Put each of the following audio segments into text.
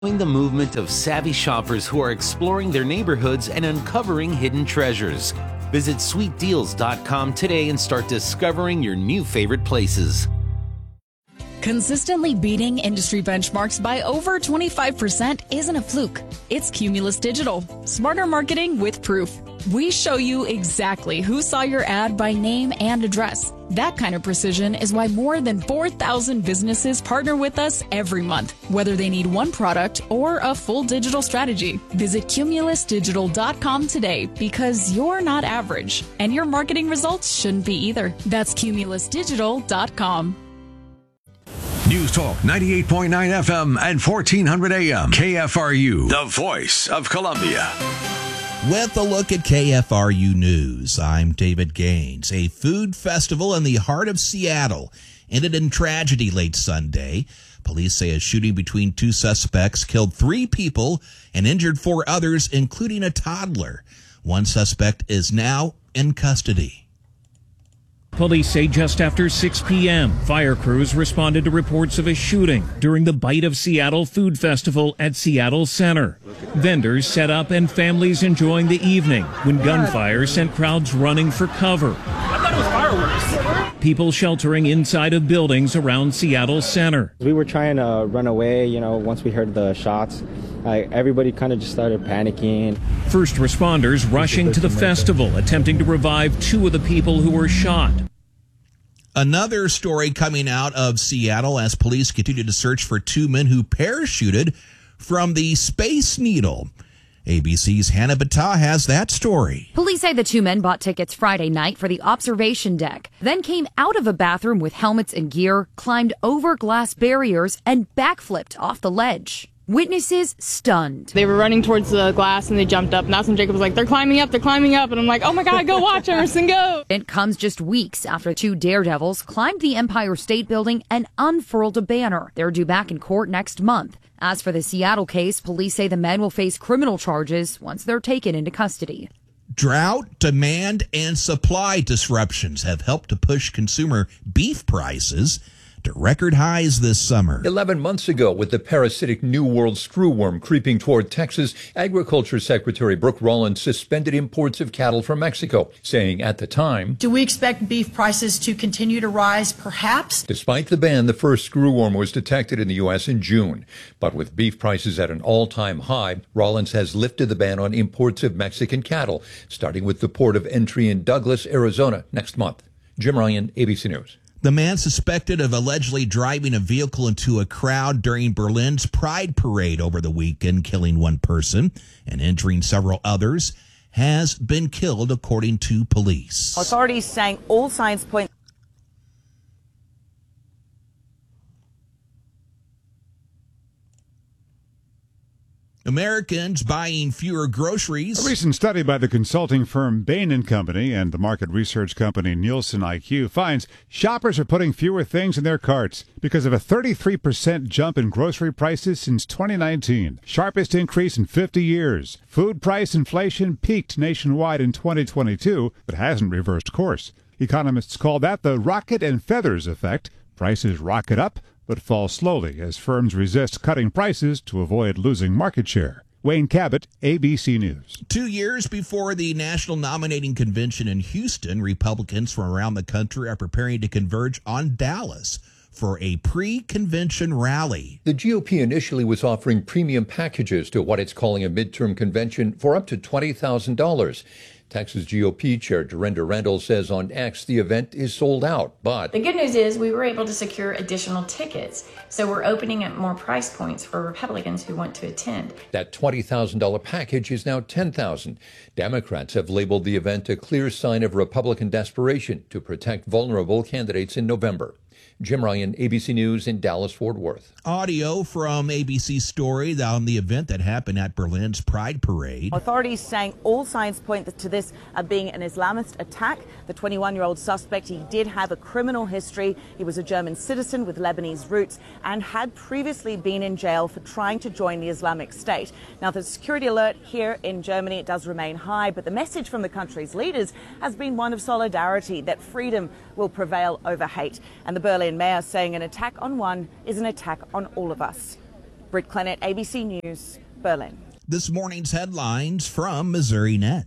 The movement of savvy shoppers who are exploring their neighborhoods and uncovering hidden treasures. Visit sweetdeals.com today and start discovering your new favorite places. Consistently beating industry benchmarks by over 25% isn't a fluke. It's Cumulus Digital. Smarter marketing with proof. We show you exactly who saw your ad by name and address. That kind of precision is why more than 4,000 businesses partner with us every month, whether they need one product or a full digital strategy. Visit cumulusdigital.com today because you're not average, and your marketing results shouldn't be either. That's cumulusdigital.com. News Talk 98.9 FM and 1400 AM. KFRU, the voice of Columbia. With a look at KFRU News, I'm David Gaines. A food festival in the heart of Seattle ended in tragedy late Sunday. Police say a shooting between two suspects killed 3 people and injured 4 others, including a toddler. One suspect is now in custody. Police say just after 6 p.m., fire crews responded to reports of a shooting during the Bite of Seattle Food Festival at Seattle Center. Vendors set up and families enjoying the evening when gunfire sent crowds running for cover. I thought it was fireworks. People sheltering inside of buildings around Seattle Center. We were trying to run away, once we heard the shots. Everybody kind of just started panicking. First responders rushing to the festival, attempting to revive 2 of the people who were shot. Another story coming out of Seattle as police continue to search for 2 men who parachuted from the Space Needle. ABC's Hannah Battah has that story. Police say the 2 men bought tickets Friday night for the observation deck, then came out of a bathroom with helmets and gear, climbed over glass barriers, and backflipped off the ledge. Witnesses stunned. They were running towards the glass and they jumped up, and that's when Jacob was like, they're climbing up. And I'm like, oh my God, go watch Emerson, go. It comes just weeks after 2 daredevils climbed the Empire State Building and unfurled a banner. They're due back in court next month. As for the Seattle case, police say the men will face criminal charges once they're taken into custody. Drought, demand, and supply disruptions have helped to push consumer beef prices to record highs this summer. 11 months ago, with the parasitic New World screwworm creeping toward Texas, Agriculture Secretary Brooke Rollins suspended imports of cattle from Mexico, saying at the time, "Do we expect beef prices to continue to rise? Perhaps." Despite the ban, the first screwworm was detected in the U.S. in June. But with beef prices at an all-time high, Rollins has lifted the ban on imports of Mexican cattle, starting with the port of entry in Douglas, Arizona, next month. Jim Ryan, ABC News. The man suspected of allegedly driving a vehicle into a crowd during Berlin's Pride Parade over the weekend, killing 1 person and injuring several others, has been killed, according to police. Authorities saying all signs point. Americans buying fewer groceries. A recent study by the consulting firm Bain & Company and the market research company Nielsen IQ finds shoppers are putting fewer things in their carts because of a 33% jump in grocery prices since 2019, sharpest increase in 50 years. Food price inflation peaked nationwide in 2022, but hasn't reversed course. Economists call that the rocket and feathers effect. Prices rocket up, but fall slowly as firms resist cutting prices to avoid losing market share. Wayne Cabot, ABC News. 2 years before the National Nominating Convention in Houston, Republicans from around the country are preparing to converge on Dallas for a pre-convention rally. The GOP initially was offering premium packages to what it's calling a midterm convention for up to $20,000. Texas GOP Chair Dorinda Randall says on X the event is sold out, but the good news is we were able to secure additional tickets, so we're opening up more price points for Republicans who want to attend. That $20,000 package is now $10,000. Democrats have labeled the event a clear sign of Republican desperation to protect vulnerable candidates in November. Jim Ryan, ABC News in Dallas-Fort Worth. Audio from ABC Story on the event that happened at Berlin's Pride Parade. Authorities saying all signs point to this being an Islamist attack. The 21-year-old suspect, he did have a criminal history. He was a German citizen with Lebanese roots and had previously been in jail for trying to join the Islamic State. Now, the security alert here in Germany, it does remain high, but the message from the country's leaders has been one of solidarity, that freedom will prevail over hate. And the Berlin mayor saying an attack on one is an attack on all of us. Britt Clennett, ABC News, Berlin. This morning's headlines from MissouriNet.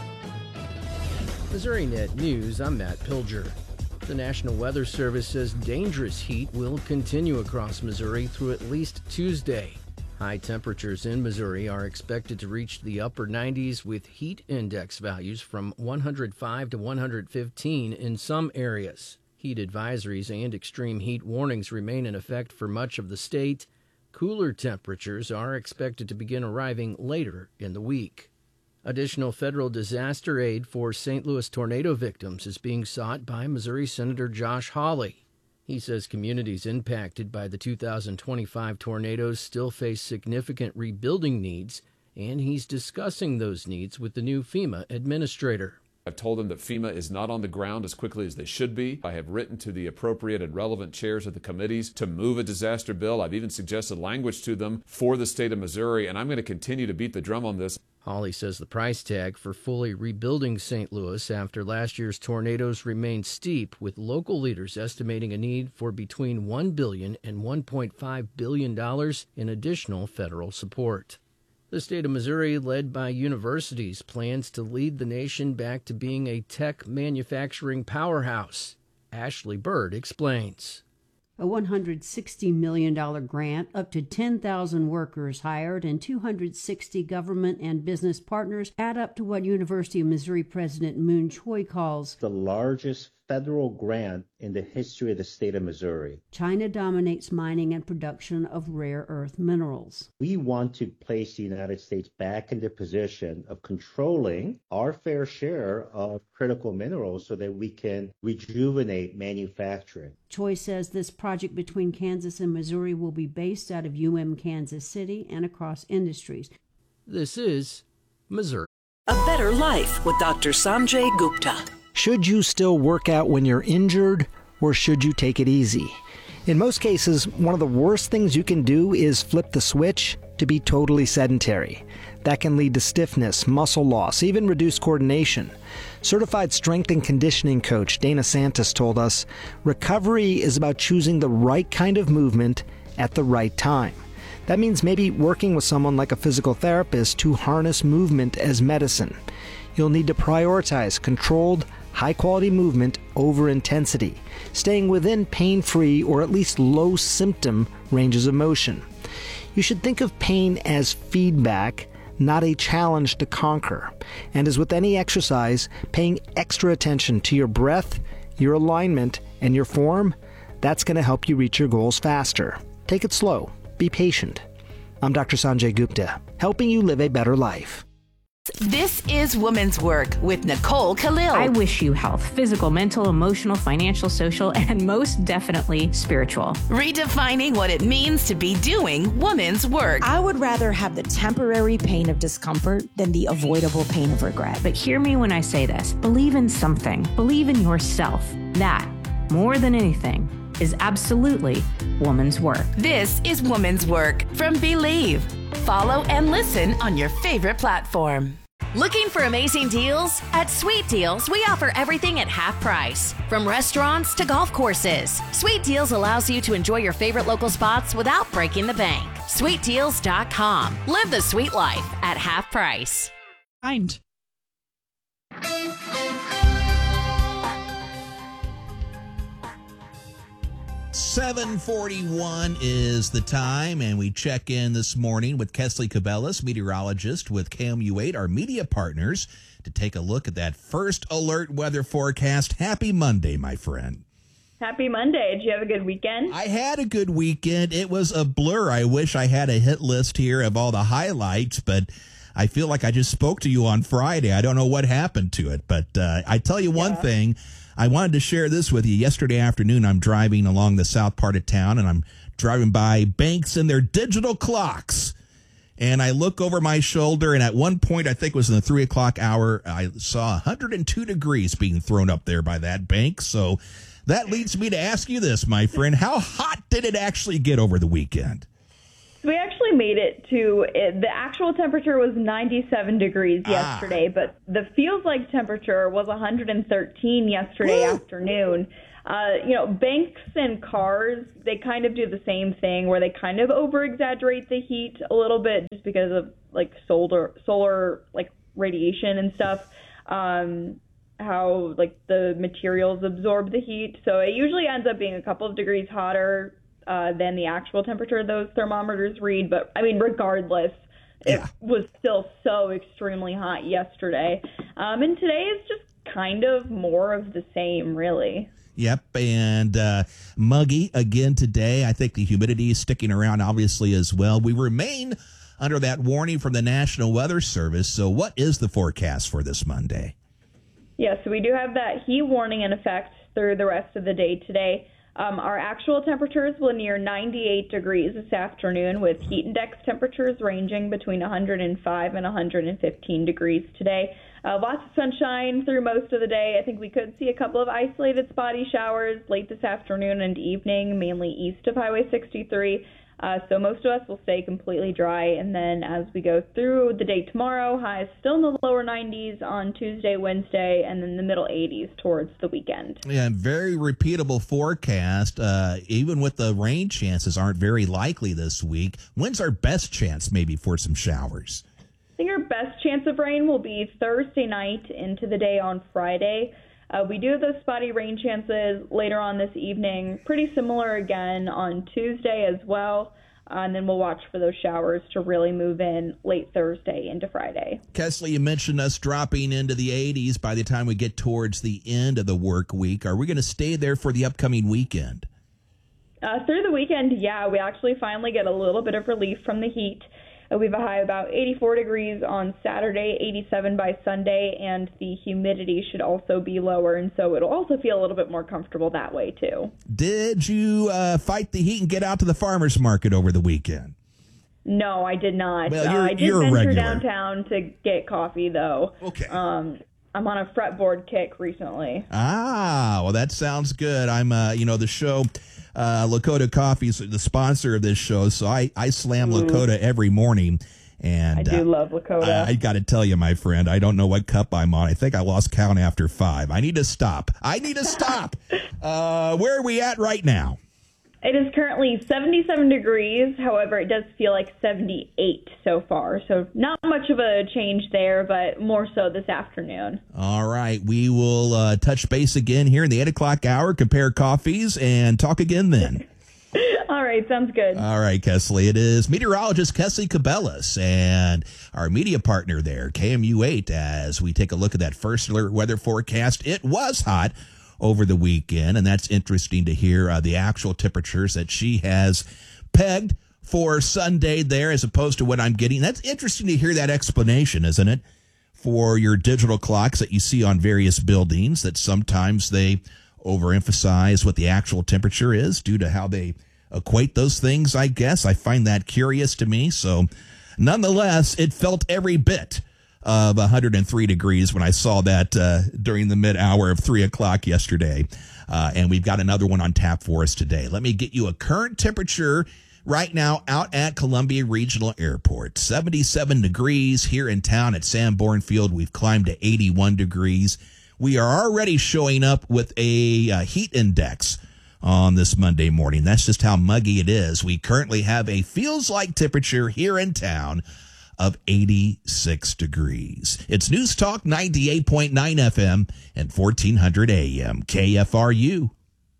MissouriNet News, I'm Matt Pilger. The National Weather Service says dangerous heat will continue across Missouri through at least Tuesday. High temperatures in Missouri are expected to reach the upper 90s with heat index values from 105 to 115 in some areas. Heat advisories and extreme heat warnings remain in effect for much of the state. Cooler temperatures are expected to begin arriving later in the week. Additional federal disaster aid for St. Louis tornado victims is being sought by Missouri Senator Josh Hawley. He says communities impacted by the 2025 tornadoes still face significant rebuilding needs, and he's discussing those needs with the new FEMA administrator. I've told them that FEMA is not on the ground as quickly as they should be. I have written to the appropriate and relevant chairs of the committees to move a disaster bill. I've even suggested language to them for the state of Missouri, and I'm going to continue to beat the drum on this. Hawley says the price tag for fully rebuilding St. Louis after last year's tornadoes remains steep, with local leaders estimating a need for between $1 billion and $1.5 billion in additional federal support. The state of Missouri, led by universities, plans to lead the nation back to being a tech manufacturing powerhouse. Ashley Bird explains. A $160 million grant, up to 10,000 workers hired, and 260 government and business partners add up to what University of Missouri President Moon Choi calls the largest federal grant in the history of the state of Missouri. China dominates mining and production of rare earth minerals. We want to place the United States back in the position of controlling our fair share of critical minerals so that we can rejuvenate manufacturing. Choi says this project between Kansas and Missouri will be based out of Kansas City and across industries. This is Missouri. A Better Life with Dr. Sanjay Gupta. Should you still work out when you're injured, or should you take it easy? In most cases, one of the worst things you can do is flip the switch to be totally sedentary. That can lead to stiffness, muscle loss, even reduced coordination. Certified strength and conditioning coach Dana Santos told us, recovery is about choosing the right kind of movement at the right time. That means maybe working with someone like a physical therapist to harness movement as medicine. You'll need to prioritize controlled, high-quality movement over intensity, staying within pain-free or at least low-symptom ranges of motion. You should think of pain as feedback, not a challenge to conquer. And as with any exercise, paying extra attention to your breath, your alignment, and your form, that's going to help you reach your goals faster. Take it slow. Be patient. I'm Dr. Sanjay Gupta, helping you live a better life. This is Women's Work with Nicole Khalil. I wish you health, physical, mental, emotional, financial, social, and most definitely spiritual. Redefining what it means to be doing women's work. I would rather have the temporary pain of discomfort than the avoidable pain of regret. But hear me when I say this. Believe in something. Believe in yourself. That, more than anything, is absolutely woman's work. This is Woman's Work from Believe. Follow and listen on your favorite platform. Looking for amazing deals? At Sweet Deals, we offer everything at half price. From restaurants to golf courses, Sweet Deals allows you to enjoy your favorite local spots without breaking the bank. SweetDeals.com. Live the sweet life at half price. Kind. 7:41 is the time, and we check in this morning with Kesley Cabellas, meteorologist with KMU8, our media partners, to take a look at that first alert weather forecast. Happy Monday, my friend. Happy Monday. Did you have a good weekend? I had a good weekend. It was a blur. I wish I had a hit list here of all the highlights, but I feel like I just spoke to you on Friday. I don't know what happened to it, but I tell you one thing. I wanted to share this with you. Yesterday afternoon, I'm driving along the south part of town, and I'm driving by banks and their digital clocks. And I look over my shoulder, and at one point, I think it was in the 3 o'clock hour, I saw 102 degrees being thrown up there by that bank. So that leads me to ask you this, my friend. How hot did it actually get over the weekend? We actually made it to the actual temperature was 97 degrees yesterday, but the feels like temperature was 113 yesterday afternoon. Banks and cars, they kind of do the same thing where they kind of over-exaggerate the heat a little bit just because of like solar like radiation and stuff. How like the materials absorb the heat. So it usually ends up being a couple of degrees hotter than the actual temperature those thermometers read. But I mean, regardless, it was still so extremely hot yesterday. And today is just kind of more of the same, really. Yep, and muggy again today. I think the humidity is sticking around, obviously, as well. We remain under that warning from the National Weather Service. So what is the forecast for this Monday? Yeah, so we do have that heat warning in effect through the rest of the day today. Our actual temperatures will near 98 degrees this afternoon, with heat index temperatures ranging between 105 and 115 degrees today. Lots of sunshine through most of the day. I think we could see a couple of isolated spotty showers late this afternoon and evening, mainly east of Highway 63. So most of us will stay completely dry. And then as we go through the day tomorrow, highs still in the lower 90s on Tuesday, Wednesday, and then the middle 80s towards the weekend. Yeah, very repeatable forecast. Even with the rain chances aren't very likely this week. When's our best chance maybe for some showers? I think our best chance of rain will be Thursday night into the day on Friday. We do have those spotty rain chances later on this evening, pretty similar again on Tuesday as well. And then we'll watch for those showers to really move in late Thursday into Friday. Kesley, you mentioned us dropping into the 80s by the time we get towards the end of the work week. Are we going to stay there for the upcoming weekend? Through the weekend, yeah, we actually finally get a little bit of relief from the heat. We have a high of about 84 degrees on Saturday, 87 by Sunday, and the humidity should also be lower, and so it'll also feel a little bit more comfortable that way, too. Did you fight the heat and get out to the farmer's market over the weekend? No, I did not. Well, I did you're venture regular downtown to get coffee, though. Okay. I'm on a fretboard kick recently. Ah, well, that sounds good. I'm, the show... Lakota Coffee is the sponsor of this show, so I slam Lakota every morning. And I do love Lakota. I got to tell you, my friend, I don't know what cup I'm on. I think I lost count after 5. I need to stop. Where are we at right now? It is currently 77 degrees. However, it does feel like 78 so far. So not much of a change there, but more so this afternoon. All right. We will touch base again here in the 8 o'clock hour, compare coffees, and talk again then. All right. Sounds good. All right, Kesley. It is meteorologist Kesley Cabellas and our media partner there, KMU8, as we take a look at that first alert weather forecast. It was hot over the weekend, and that's interesting to hear the actual temperatures that she has pegged for Sunday there as opposed to what I'm getting. That's interesting to hear that explanation, isn't it, for your digital clocks that you see on various buildings, that sometimes they overemphasize what the actual temperature is due to how they equate those things, I guess. I find that curious to me. So nonetheless, it felt every bit of 103 degrees when I saw that during the mid-hour of 3 o'clock yesterday. And we've got another one on tap for us today. Let me get you a current temperature right now out at Columbia Regional Airport. 77 degrees here in town at Sanborn Field. We've climbed to 81 degrees. We are already showing up with a heat index on this Monday morning. That's just how muggy it is. We currently have a feels-like temperature here in town of 86 degrees. It's News Talk 98.9 FM and 1400 AM KFRU.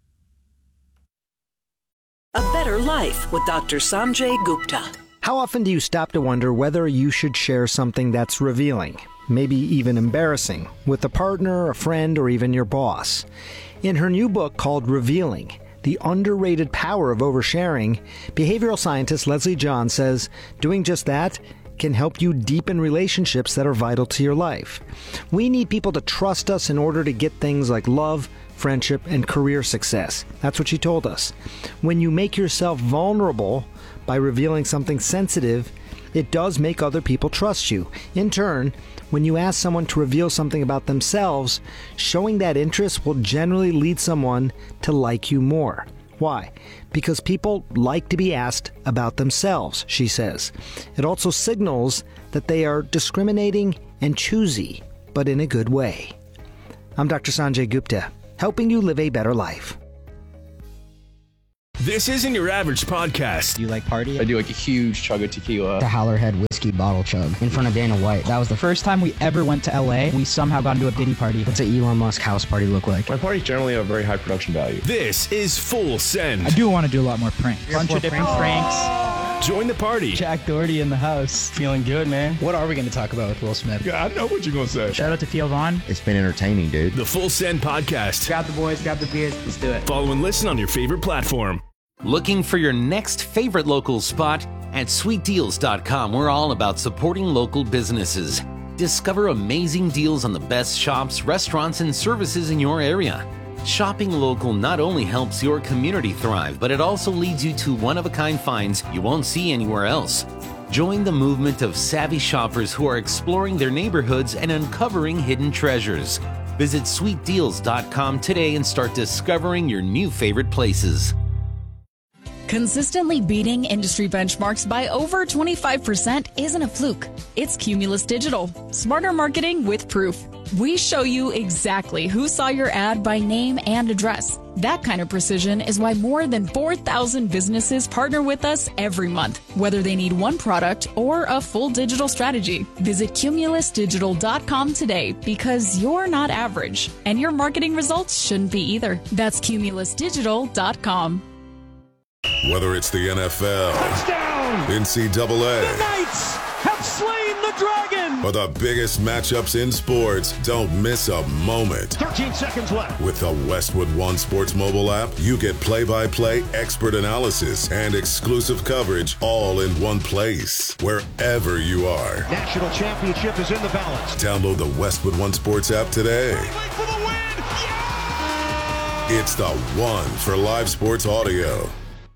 A Better Life with Dr. Sanjay Gupta. How often do you stop to wonder whether you should share something that's revealing, maybe even embarrassing, with a partner, a friend, or even your boss? In her new book called Revealing, The Underrated Power of Oversharing, behavioral scientist Leslie John says doing just that can help you deepen relationships that are vital to your life. We need people to trust us in order to get things like love, friendship, and career success. That's what she told us. When you make yourself vulnerable by revealing something sensitive, it does make other people trust you. In turn, when you ask someone to reveal something about themselves, showing that interest will generally lead someone to like you more. Why? Because people like to be asked about themselves, she says. It also signals that they are discriminating and choosy, but in a good way. I'm Dr. Sanjay Gupta. helping you live a better life. This isn't your average podcast. You like party? I do like a huge chug of tequila. The Howlerhead whiskey bottle chug in front of Dana White. That was the first time we ever went to LA. We somehow got into a Diddy party. What's an Elon Musk house party look like? My parties generally have very high production value. This is Full Send. I do want to do a lot more pranks. A bunch of different pranks. Join the party. Jack Doherty in the house. Feeling good, man. What are we going to talk about with Will Smith? Yeah, I know what you're going to say. Shout out to Theo Vaughn. It's been entertaining, dude. The Full Send podcast. Grab the boys, grab the beers. Let's do it. Follow and listen on your favorite platform. Looking for your next favorite local spot? At sweetdeals.com, we're all about supporting local businesses. Discover amazing deals on the best shops, restaurants, and services in your area. Shopping local not only helps your community thrive, but it also leads you to one-of-a-kind finds you won't see anywhere else. Join the movement of savvy shoppers who are exploring their neighborhoods and uncovering hidden treasures. Visit sweetdeals.com today and start discovering your new favorite places. Consistently beating industry benchmarks by over 25% isn't a fluke. It's Cumulus Digital. Smarter marketing with proof. We show you exactly who saw your ad by name and address. That kind of precision is why more than 4,000 businesses partner with us every month, whether they need one product or a full digital strategy. Visit cumulusdigital.com today because you're not average, and your marketing results shouldn't be either. That's cumulusdigital.com. Whether it's the NFL, touchdown, NCAA, the Knights have slain the dragon, or the biggest matchups in sports, don't miss a moment. 13 seconds left. With the Westwood One Sports mobile app, you get play-by-play expert analysis and exclusive coverage all in one place, wherever you are. National championship is in the balance. Download the Westwood One Sports app today. For the win. Yeah! It's the one for live sports audio.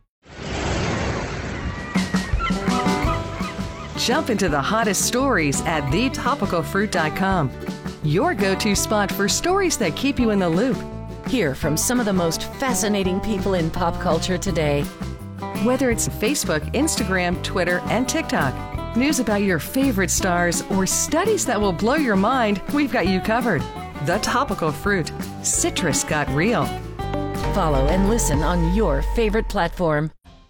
Jump into the hottest stories at thetopicalfruit.com. Your go-to spot for stories that keep you in the loop. Hear from some of the most fascinating people in pop culture today. Whether it's Facebook, Instagram, Twitter, and TikTok, news about your favorite stars, or studies that will blow your mind, we've got you covered. The Topical Fruit. Citrus got real. Follow and listen on your favorite platform.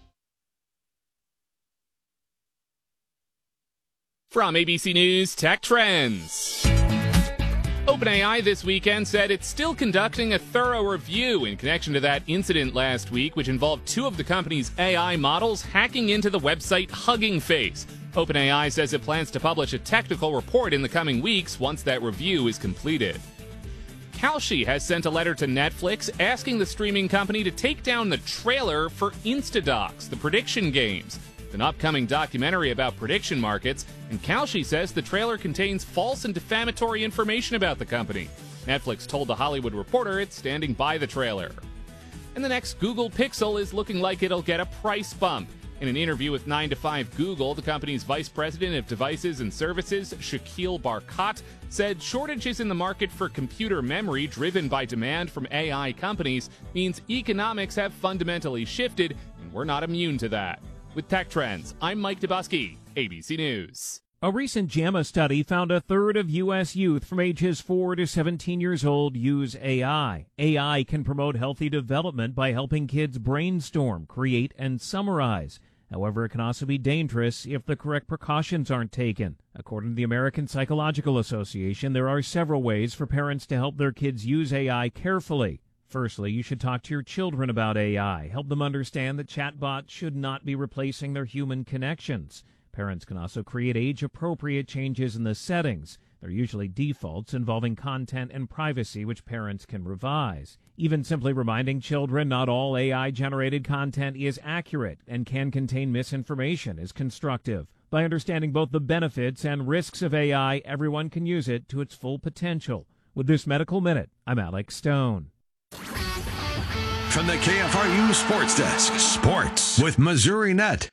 From ABC News Tech Trends. OpenAI this weekend said it's still conducting a thorough review in connection to that incident last week, which involved two of the company's AI models hacking into the website Hugging Face. OpenAI says it plans to publish a technical report in the coming weeks once that review is completed. Kalshi has sent a letter to Netflix asking the streaming company to take down the trailer for Instadocs, the prediction games. An upcoming documentary about prediction markets, and Kalshi says the trailer contains false and defamatory information about the company. Netflix told The Hollywood Reporter it's standing by the trailer. And the next Google Pixel is looking like it'll get a price bump. In an interview with 9 to 5 Google, the company's vice president of devices and services, Shakil Barkat, said shortages in the market for computer memory driven by demand from AI companies means economics have fundamentally shifted, and we're not immune to that. With Tech Trends, I'm Mike Dubusky, ABC News. A recent JAMA study found a third of U.S. youth from ages 4 to 17 years old use AI. AI can promote healthy development by helping kids brainstorm, create, and summarize. However, it can also be dangerous if the correct precautions aren't taken. According to the American Psychological Association, there are several ways for parents to help their kids use AI carefully. Firstly, you should talk to your children about AI. Help them understand that chatbots should not be replacing their human connections. Parents can also create age-appropriate changes in the settings. They're usually defaults involving content and privacy, which parents can revise. Even simply reminding children not all AI-generated content is accurate and can contain misinformation is constructive. By understanding both the benefits and risks of AI, everyone can use it to its full potential. With this Medical Minute, I'm Alex Stone. From the KFRU Sports Desk, Sports with Missouri Net.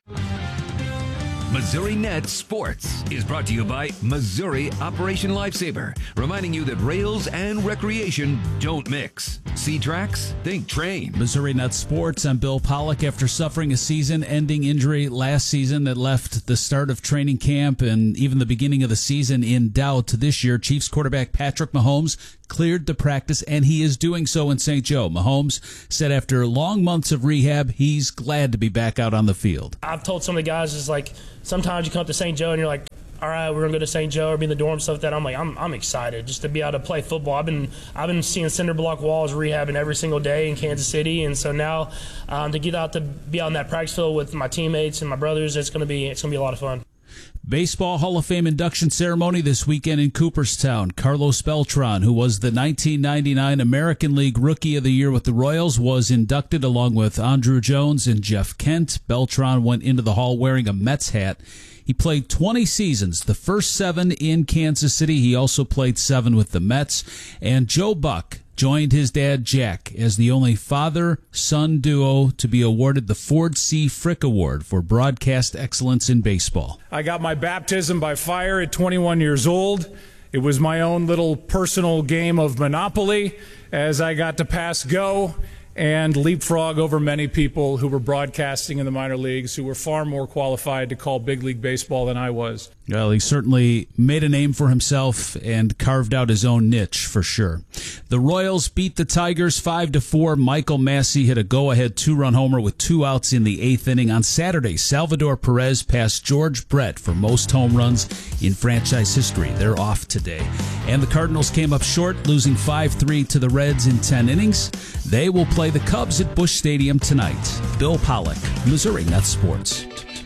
Missouri Net Sports is brought to you by Missouri Operation Lifesaver, reminding you that rails and recreation don't mix. See tracks? Think train. Missouri Net Sports, I'm Bill Pollock. After suffering a season-ending injury last season that left the start of training camp and even the beginning of the season in doubt, this year Chiefs quarterback Patrick Mahomes cleared to practice, and he is doing so in St. Joe. Mahomes said after long months of rehab, he's glad to be back out on the field. I've told some of the guys, it's like sometimes you come up to St. Joe and you're like, all right, we're gonna go to St. Joe or be in the dorm, stuff like that. I'm like, I'm excited just to be able to play football. I've been seeing cinder block walls rehabbing every single day in Kansas City, and so now to get out to be out in that practice field with my teammates and my brothers, it's gonna be a lot of fun. Baseball Hall of Fame induction ceremony this weekend in Cooperstown. Carlos Beltran, who was the 1999 American League Rookie of the Year with the Royals, was inducted along with Andruw Jones and Jeff Kent. Beltran went into the hall wearing a Mets hat. He played 20 seasons, the first 7 in Kansas City. He also played 7 with the Mets. And Joe Buck joined his dad, Jack, as the only father-son duo to be awarded the Ford C. Frick Award for broadcast excellence in baseball. I got my baptism by fire at 21 years old. It was my own little personal game of Monopoly as I got to pass go and leapfrog over many people who were broadcasting in the minor leagues who were far more qualified to call big league baseball than I was. Well, he certainly made a name for himself and carved out his own niche for sure. The Royals beat the Tigers 5-4. Michael Massey hit a go-ahead 2-run homer with 2 outs in the 8th inning. On Saturday, Salvador Perez passed George Brett for most home runs in franchise history. They're off today. And the Cardinals came up short, losing 5-3 to the Reds in 10 innings. They will play the Cubs at Busch Stadium tonight. Bill Pollock, Missouri Net Sports.